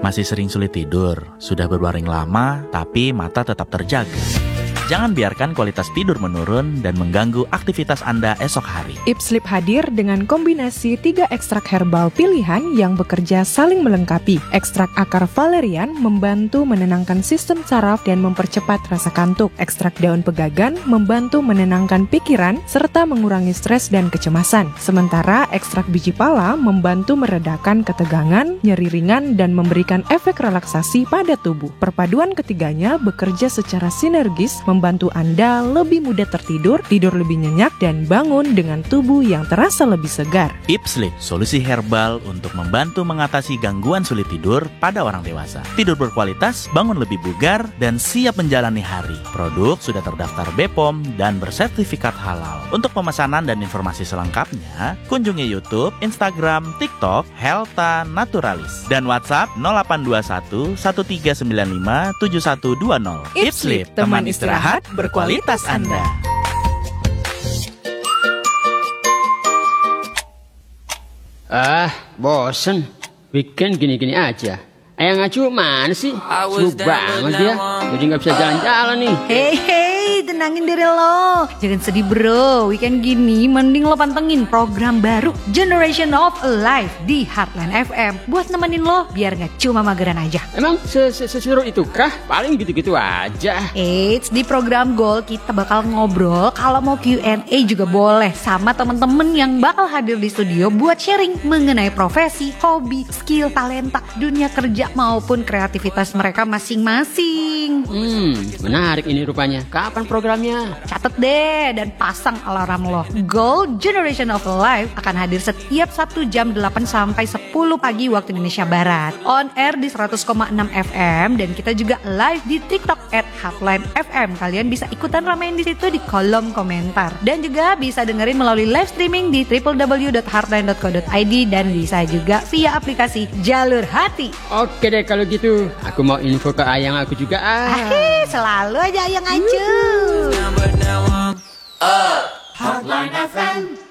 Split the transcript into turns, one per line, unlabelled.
Masih sering sulit tidur, sudah berbaring lama, tapi mata tetap terjaga. Jangan biarkan kualitas tidur menurun dan mengganggu aktivitas Anda esok hari.
Ipslip hadir dengan kombinasi 3 ekstrak herbal pilihan yang bekerja saling melengkapi. Ekstrak akar valerian membantu menenangkan sistem saraf dan mempercepat rasa kantuk. Ekstrak daun pegagan membantu menenangkan pikiran serta mengurangi stres dan kecemasan. Sementara ekstrak biji pala membantu meredakan ketegangan, nyeri ringan, dan memberikan efek relaksasi pada tubuh. Perpaduan ketiganya bekerja secara sinergis membantu Anda lebih mudah tertidur, tidur lebih nyenyak, dan bangun dengan tubuh yang terasa lebih segar.
Ipslip, solusi herbal untuk membantu mengatasi gangguan sulit tidur pada orang dewasa. Tidur berkualitas, bangun lebih bugar, dan siap menjalani hari. Produk sudah terdaftar BPOM dan bersertifikat halal. Untuk pemesanan dan informasi selengkapnya, kunjungi YouTube, Instagram, TikTok, Helta Naturalis, dan WhatsApp 0821 1395 7120. Ipslip, teman istirahat berkualitas Anda.
Bosen. Weekend gini-gini aja. Ayang Acu mana sih? Sibuk banget dia. Jadi gak bisa jalan-jalan nih.
Hey, tenangin diri lo. Jangan sedih bro. Weekend gini mending lo pantengin program baru Generation of Life di Heartline FM. Buat nemenin lo biar gak cuma mageran aja.
Emang seseru itu kah? Paling gitu-gitu aja.
Eits, di program Gold kita bakal ngobrol. Kalau mau Q&A juga boleh. Sama temen-temen yang bakal hadir di studio buat sharing mengenai profesi, hobi, skill, talenta, dunia kerja maupun kreativitas mereka masing-masing.
Menarik ini rupanya. Kapan programnya?
Catet deh dan pasang alarm lo. Gold Generation of Life akan hadir setiap Sabtu jam 8 sampai 10 pagi waktu Indonesia Barat. On air di 100,6 FM dan kita juga live di TikTok @heartline_fm. Kalian bisa ikutan ramein di situ di kolom komentar. Dan juga bisa dengerin melalui live streaming di www.heartline.co.id dan bisa juga via aplikasi Jalur Hati.
Oke deh kalau gitu. Aku mau info ke ayang aku juga.
Selalu aja yang Acu.
Heartline FM.